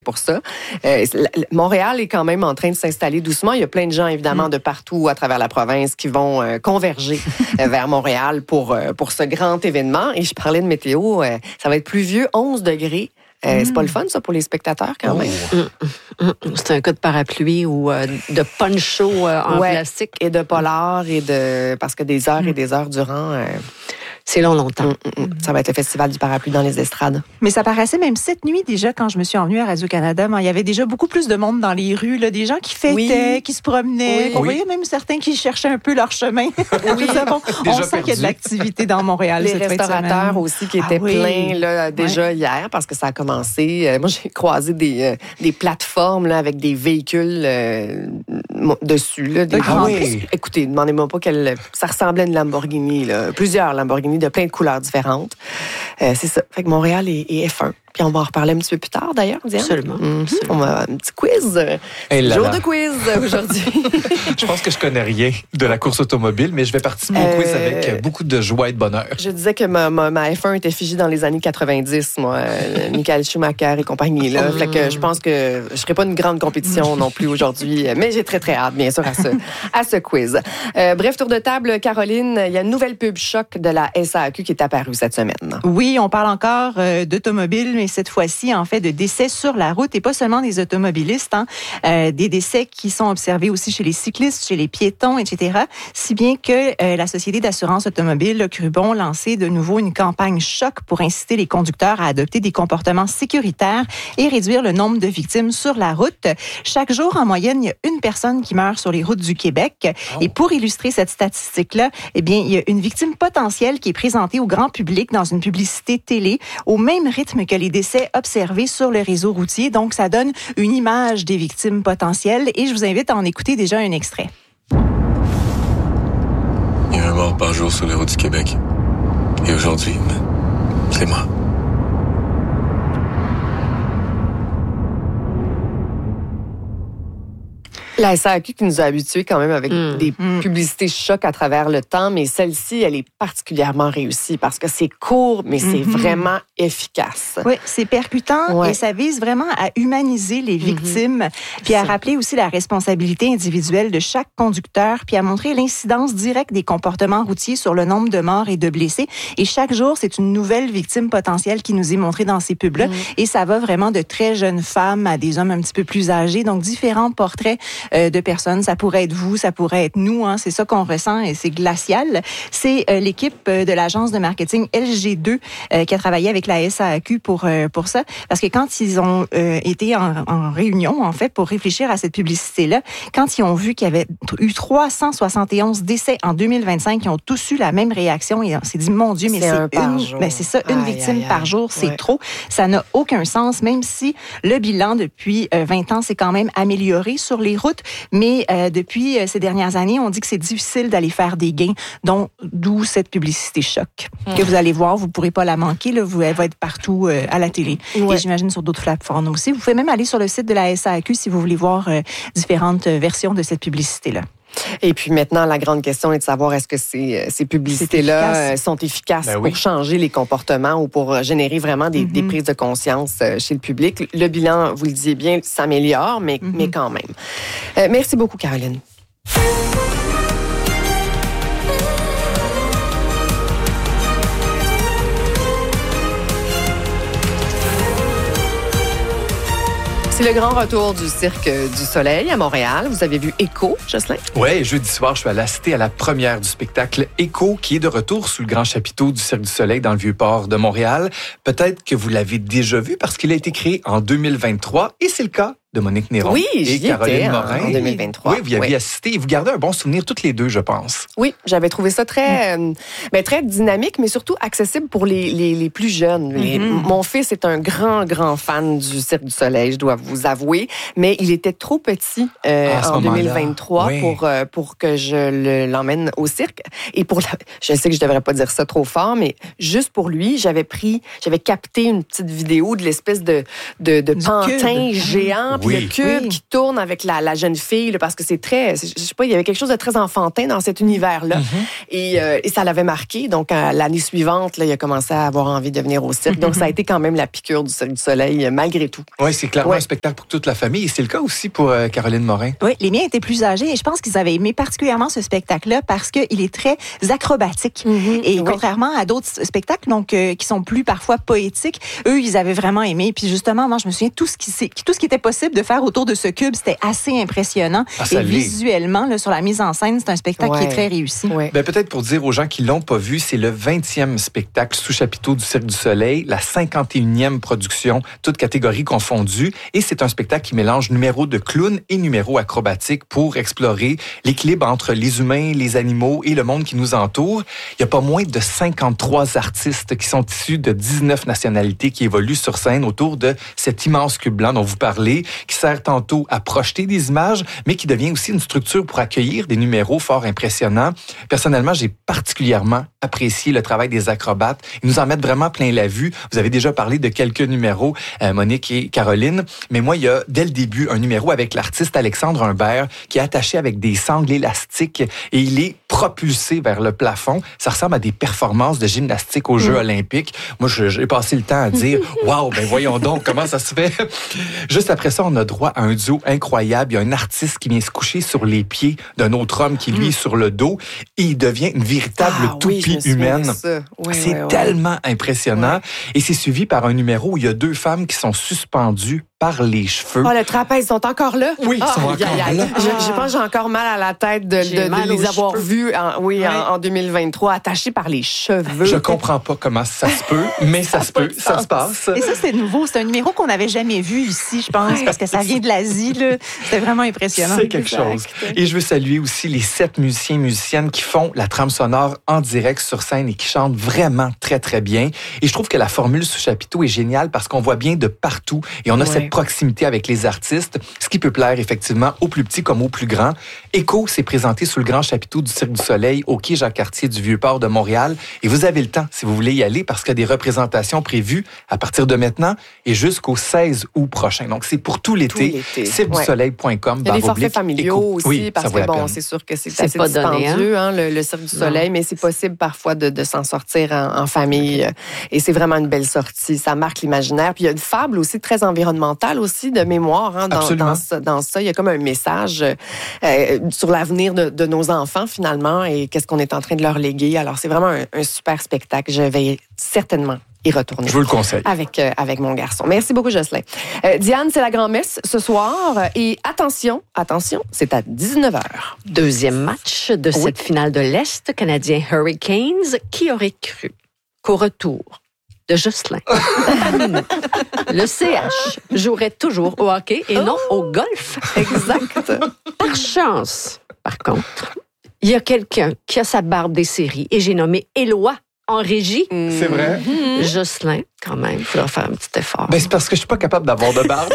pour ça. Montréal est quand même en train de s'installer doucement. Il y a plein de gens, évidemment, de partout à travers la province qui vont converger vers Montréal pour ce grand événement. Et je parlais de météo, ça va être pluvieux, 11 degrés. C'est pas le fun, ça, pour les spectateurs, quand même. C'est un cas de parapluie ou de poncho en plastique. Et de polar, parce que des heures et des heures durant... C'est longtemps. Ça va être le festival du parapluie dans les estrades. Mais ça paraissait même cette nuit déjà, quand je me suis envenue à Radio-Canada, il y avait déjà beaucoup plus de monde dans les rues, là, des gens qui fêtaient, qui se promenaient. On voyait même certains qui cherchaient un peu leur chemin. On sent qu'il y a de l'activité dans Montréal. Les restaurateurs aussi qui étaient pleins là, déjà hier parce que ça a commencé. Moi, j'ai croisé des plateformes là, avec des véhicules dessus. Là, Écoutez, demandez-moi pas ça ressemblait à une Lamborghini. Là. Plusieurs Lamborghini de plein de couleurs différentes. C'est ça. Fait que Montréal est F1. Puis on va en reparler un petit peu plus tard, d'ailleurs, Diane. Absolument. On va un petit quiz. Jour de quiz aujourd'hui. Je pense que je connais rien de la course automobile, mais je vais participer au quiz avec beaucoup de joie et de bonheur. Je disais que ma F1 était figée dans les années 90, moi. Michael Schumacher et compagnie. Là. Fait que je pense que je ne ferai pas une grande compétition non plus aujourd'hui, mais j'ai très, très hâte, bien sûr, à ce quiz. Bref, tour de table, Caroline, il y a une nouvelle pub choc de la SAQ qui est apparue cette semaine. Oui, on parle encore d'automobiles, mais cette fois-ci, en fait, de décès sur la route, et pas seulement des automobilistes, des décès qui sont observés aussi chez les cyclistes, chez les piétons, etc., si bien que la Société d'assurance automobile, Crubon, lancé de nouveau une campagne choc pour inciter les conducteurs à adopter des comportements sécuritaires et réduire le nombre de victimes sur la route. Chaque jour, en moyenne, il y a une personne qui meurt sur les routes du Québec. Et pour illustrer cette statistique-là, eh bien, il y a une victime potentielle qui est présentée au grand public dans une publicité télé au même rythme que les décès observés sur le réseau routier. Donc, ça donne une image des victimes potentielles et je vous invite à en écouter déjà un extrait. Il y a un mort par jour sur les routes du Québec. Et aujourd'hui, c'est moi. La SAQ qui nous a habitués quand même avec des publicités chocs à travers le temps, mais celle-ci, elle est particulièrement réussie parce que c'est court, mais c'est vraiment efficace. Oui, c'est percutant et ça vise vraiment à humaniser les victimes, puis à rappeler aussi la responsabilité individuelle de chaque conducteur, puis à montrer l'incidence directe des comportements routiers sur le nombre de morts et de blessés. Et chaque jour, c'est une nouvelle victime potentielle qui nous est montrée dans ces pubs-là. Et ça va vraiment de très jeunes femmes à des hommes un petit peu plus âgés. Donc, différents portraits de personnes. Ça pourrait être vous, ça pourrait être nous. C'est ça qu'on ressent et c'est glacial. C'est l'équipe de l'agence de marketing LG2 qui a travaillé avec la SAQ pour ça. Parce que quand ils ont été en réunion, en fait, pour réfléchir à cette publicité-là, quand ils ont vu qu'il y avait eu 371 décès en 2025, ils ont tous eu la même réaction et on s'est dit, mon Dieu, mais c'est ça, une victime par jour, c'est trop. Ça n'a aucun sens, même si le bilan depuis 20 ans s'est quand même amélioré sur les routes. Mais depuis ces dernières années, on dit que c'est difficile d'aller faire des gains, d'où cette publicité choc que vous allez voir. Vous ne pourrez pas la manquer. Là, elle va être partout à la télé. Et j'imagine sur d'autres plateformes aussi. Vous pouvez même aller sur le site de la SAQ si vous voulez voir différentes versions de cette publicité-là. Et puis maintenant, la grande question est de savoir est-ce que ces publicités-là sont efficaces pour changer les comportements ou pour générer vraiment des prises de conscience chez le public. Le bilan, vous le disiez bien, s'améliore, mais quand même. Merci beaucoup, Caroline. C'est le grand retour du Cirque du Soleil à Montréal. Vous avez vu Écho, Jocelyn? Oui, jeudi soir, je suis allé assister à la première du spectacle Écho, qui est de retour sous le grand chapiteau du Cirque du Soleil dans le Vieux-Port de Montréal. Peut-être que vous l'avez déjà vu parce qu'il a été créé en 2023 et c'est le cas de Monique Néron et Caroline Morin. En 2023. Oui, vous y aviez assisté et vous gardez un bon souvenir toutes les deux, je pense. Oui, j'avais trouvé ça très dynamique, mais surtout accessible pour les plus jeunes. Mon fils est un grand fan du Cirque du Soleil, je dois vous avouer, mais il était trop petit en 2023 pour que je l'emmène au cirque. Et je sais que je devrais pas dire ça trop fort, mais juste pour lui, j'avais capté une petite vidéo de l'espèce de pantin géant. puis le cube qui tourne avec la jeune fille, là, parce que c'est très, je sais pas, il y avait quelque chose de très enfantin dans cet univers-là. Et ça l'avait marqué. Donc, l'année suivante, là, il a commencé à avoir envie de venir au cirque. Donc, ça a été quand même la piqûre du Cirque du Soleil, malgré tout. Oui, c'est clairement un spectacle pour toute la famille. Et c'est le cas aussi pour Caroline Morin. Oui, les miens étaient plus âgés et je pense qu'ils avaient aimé particulièrement ce spectacle-là parce qu'il est très acrobatique. Et contrairement à d'autres spectacles donc, qui sont plus parfois poétiques, eux, ils avaient vraiment aimé. Puis justement, moi, je me souviens, tout ce qui était possible de faire autour de ce cube, c'était assez impressionnant. Et visuellement, là, sur la mise en scène, c'est un spectacle qui est très réussi. Ben, peut-être pour dire aux gens qui l'ont pas vu, c'est le 20e spectacle sous chapiteau du Cirque du Soleil, la 51e production, toutes catégories confondues. Et c'est un spectacle qui mélange numéros de clown et numéros acrobatiques pour explorer l'équilibre entre les humains, les animaux et le monde qui nous entoure. Il y a pas moins de 53 artistes qui sont issus de 19 nationalités qui évoluent sur scène autour de cet immense cube blanc dont vous parlez, qui sert tantôt à projeter des images, mais qui devient aussi une structure pour accueillir des numéros fort impressionnants. Personnellement, j'ai particulièrement apprécié le travail des acrobates. Ils nous en mettent vraiment plein la vue. Vous avez déjà parlé de quelques numéros, Monique et Caroline, mais moi, il y a dès le début un numéro avec l'artiste Alexandre Humbert qui est attaché avec des sangles élastiques et il est propulsé vers le plafond. Ça ressemble à des performances de gymnastique aux Jeux olympiques. Moi, j'ai passé le temps à dire « Wow, ben voyons donc comment ça se fait! » Juste après ça, on a droit à un duo incroyable. Il y a un artiste qui vient se coucher sur les pieds d'un autre homme qui, lui, est sur le dos et il devient une véritable toupie humaine. C'est tellement impressionnant. Et c'est suivi par un numéro où il y a deux femmes qui sont suspendues par les cheveux. Oh, le trapèze, ils sont encore là? Oui, ils sont encore là. Je pense que j'ai encore mal à la tête de les avoir vus en 2023, attachés par les cheveux. Je comprends pas comment ça se peut, mais ça se peut, ça se passe. Et ça, c'est nouveau. C'est un numéro qu'on n'avait jamais vu ici, je pense, parce que ça vient de l'Asie. C'était vraiment impressionnant. C'est quelque chose. Et je veux saluer aussi les 7 musiciens et musiciennes qui font la trame sonore en direct sur scène et qui chantent vraiment très, très bien. Et je trouve que la formule sous chapiteau est géniale parce qu'on voit bien de partout et on a cette proximité avec les artistes, ce qui peut plaire effectivement aux plus petits comme aux plus grands. Écho s'est présenté sous le grand chapiteau du Cirque du Soleil au quai Jacques-Cartier du Vieux-Port de Montréal. Et vous avez le temps, si vous voulez y aller, parce qu'il y a des représentations prévues à partir de maintenant et jusqu'au 16 août prochain. Donc, c'est pour tout l'été. cirquedusoleil.com. Il y a des forfaits familiaux aussi, parce que bon, c'est sûr que c'est assez dispendieux, le Cirque du Soleil, mais c'est possible parfois de s'en sortir en famille. Et c'est vraiment une belle sortie. Ça marque l'imaginaire. Puis il y a une fable aussi très environnementale aussi de mémoire dans ça. Il y a comme un message sur l'avenir de nos enfants finalement et qu'est-ce qu'on est en train de leur léguer. Alors c'est vraiment un super spectacle. Je vais certainement y retourner. Je vous le conseille. Avec mon garçon. Merci beaucoup, Jocelyn. Diane, c'est la grand-messe ce soir. Et attention, c'est à 19h. Deuxième match de cette finale de l'Est, Canadien Hurricanes. Qui aurait cru qu'au retour de Jocelyn, le CH jouerait toujours au hockey et non au golf. Exact. Par chance, par contre, il y a quelqu'un qui a sa barbe des séries et j'ai nommé Éloi en régie. C'est vrai. Jocelyn, quand même, il faudra faire un petit effort. Ben, c'est parce que je suis pas capable d'avoir de barbe.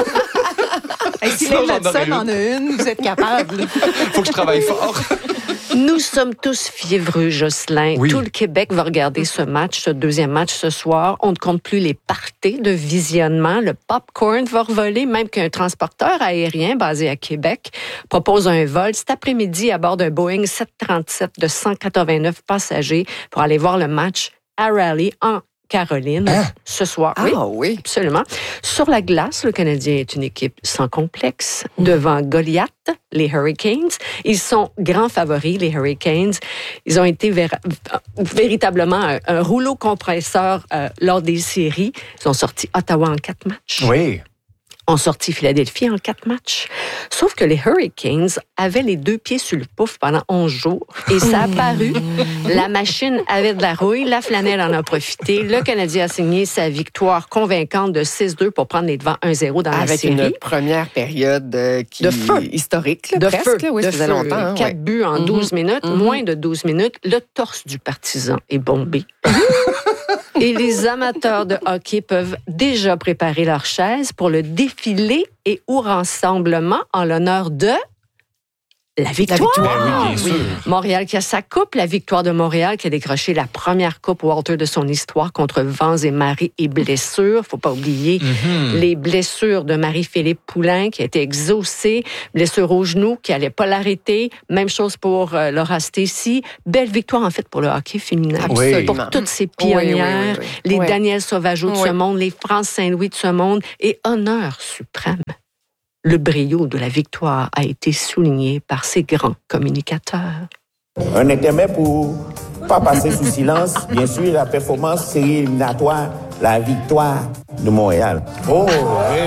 Si Lynn Madison en a une, vous êtes capable. Faut que je travaille fort. Nous sommes tous fiévreux, Jocelyn. Oui. Tout le Québec va regarder ce match, ce deuxième match ce soir. On ne compte plus les parties de visionnement. Le popcorn va revoler, même qu'un transporteur aérien basé à Québec propose un vol cet après-midi à bord d'un Boeing 737 de 189 passagers pour aller voir le match à Raleigh en Caroline ce soir. Oui, absolument. Sur la glace, le Canadien est une équipe sans complexe. Devant Goliath, les Hurricanes, ils sont grands favoris, les Hurricanes. Ils ont été véritablement un rouleau compresseur lors des séries. Ils ont sorti Ottawa en 4 matchs. Oui. Ont sorti Philadelphie en 4 matchs. Sauf que les Hurricanes avaient les 2 pieds sur le pouf pendant 11 jours. Et ça a paru. La machine avait de la rouille. La flanelle en a profité. Le Canadien a signé sa victoire convaincante de 6-2 pour prendre les devants 1-0 dans la série. Avec une première période de feu. Historique. Là, de presque, feu. Là, oui, de ça faisait feu. longtemps. 4 buts en 12 minutes. Moins de 12 minutes. Le torse du partisan est bombé. Et les amateurs de hockey peuvent déjà préparer leurs chaises pour le défilé et ou rassemblement en l'honneur de La victoire. Oui, bien sûr. Montréal qui a sa coupe, la victoire de Montréal qui a décroché la première coupe Walter de son histoire contre vents et marées et blessures. Faut pas oublier les blessures de Marie-Philippe Poulin qui a été exaucée, blessure au genou qui allait pas l'arrêter. Même chose pour Laura Stacey. Belle victoire en fait pour le hockey féminin. Absolument. Pour toutes ces pionnières, les Daniel Sauvageau de ce monde, les France Saint-Louis de ce monde et honneur suprême. Le brio de la victoire a été souligné par ces grands communicateurs. Un intérêt pour pas passer sous silence, bien sûr, la performance série éliminatoire, la victoire de Montréal. Oh, oui.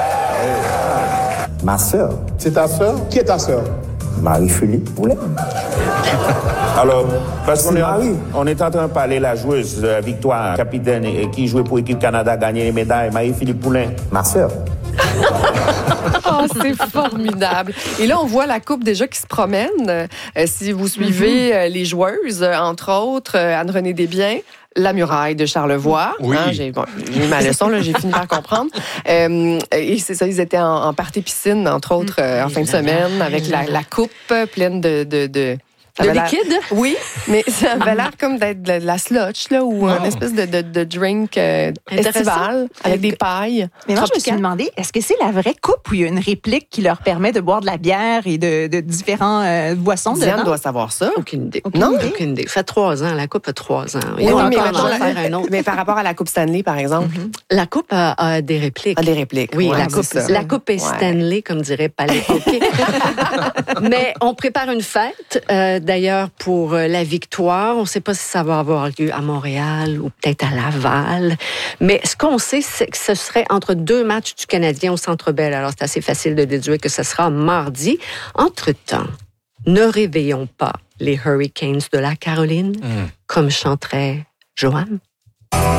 Ma sœur. C'est ta sœur? Qui est ta sœur? Marie-Philippe Poulin. Alors, parce qu'on on est en train de parler de la joueuse de la victoire, capitaine qui jouait pour l'équipe Canada, gagné les médailles, Marie-Philippe Poulin, ma sœur. Oh, c'est formidable. Et là, on voit la coupe déjà qui se promène. Si vous suivez les joueuses, entre autres, Anne-Renée Desbiens, La Muraille de Charlevoix. Oui. Hein, j'ai eu ma leçon, là, j'ai fini par comprendre. Et c'est ça, ils étaient en party piscine, entre autres, en fin de semaine, avec la coupe pleine de liquide? Oui, mais ça avait l'air comme d'être de la slotch, là, ou une espèce de drink estival avec des pailles. Mais moi, je me suis demandé, est-ce que c'est la vraie coupe ou il y a une réplique qui leur permet de boire de la bière et de différents boissons Diane dedans? doit savoir ça. Aucune idée. Aucune idée. Ça fait 3 ans. La coupe a 3 ans. Oui, mais par rapport à la Coupe Stanley, par exemple. La coupe a des répliques. Des répliques. Oui, la coupe est Stanley, comme dirait Palais Hockey. Mais on prépare une fête, d'ailleurs, pour la victoire. On ne sait pas si ça va avoir lieu à Montréal ou peut-être à Laval. Mais ce qu'on sait, c'est que ce serait entre 2 matchs du Canadien au Centre Bell. Alors, c'est assez facile de déduire que ce sera mardi. Entre-temps, ne réveillons pas les Hurricanes de la Caroline, comme chanterait Joanne.